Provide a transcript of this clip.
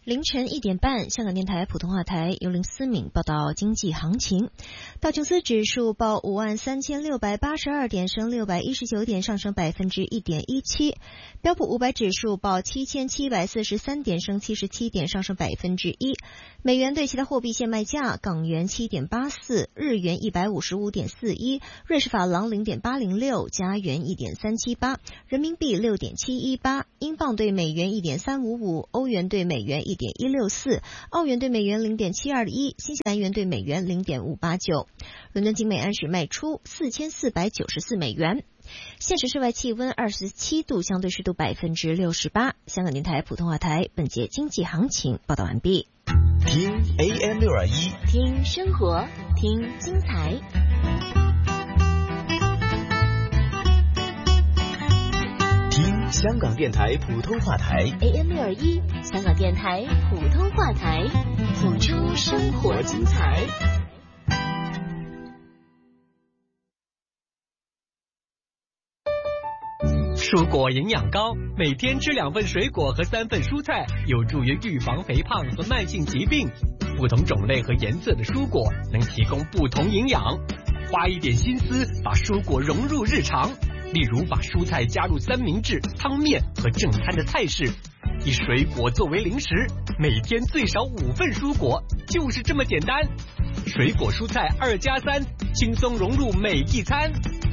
凌晨1点半，香港电台普通话台由林思敏报道经济行情。道琼斯指数报53682点，升619点，上升1.17%。标普500指数报7743点，升77点，上升1%。美元对其他货币现卖价：港元7.84，日元155.41，瑞士法郎0.806，加元1.378，人民币6.718，英镑对美元1.355，欧元对美元1.164，澳元对美元0.721，新西兰元对美元0.589。伦敦金每安士卖出4494美元。现时室外气温27度，相对湿度68%。香港电台普通话台本节经济行情报道完毕。 听 AM621， 听生活，听精彩。 听香港电台普通话台 AM621，香港电台普通话台，谱出生活精彩。 蔬果营养高，每天吃2份水果和3份蔬菜，有助于预防肥胖和慢性疾病。不同种类和颜色的蔬果能提供不同营养，花一点心思把蔬果融入日常，例如把蔬菜加入三明治、汤面和正餐的菜式，以水果作为零食，每天最少5份蔬果，就是这么简单。水果蔬菜2+3，轻松融入每一餐。